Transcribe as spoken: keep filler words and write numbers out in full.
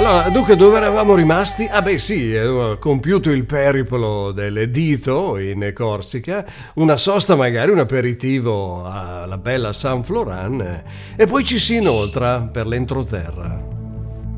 Allora, dunque, dove eravamo rimasti? Ah beh sì, eh, compiuto il periplo del Dito in Corsica, una sosta magari, un aperitivo alla bella San Floran, eh, e poi ci si inoltra per l'entroterra.